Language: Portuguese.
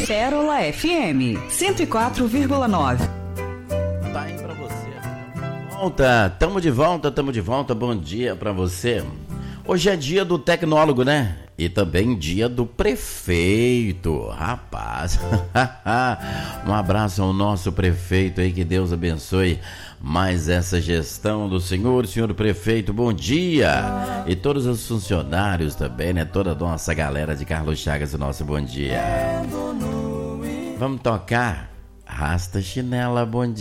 Pérola FM 104,9. Tá aí pra você. Tamo de volta. Bom dia pra você. Hoje é dia do tecnólogo, né? E também dia do prefeito. Rapaz, um abraço ao nosso prefeito aí, que Deus abençoe mais essa gestão do senhor prefeito, bom dia. E todos os funcionários também, né? Toda a nossa galera de Carlos Chagas, o nosso bom dia. Vamos tocar Rasta Chinela, bom dia.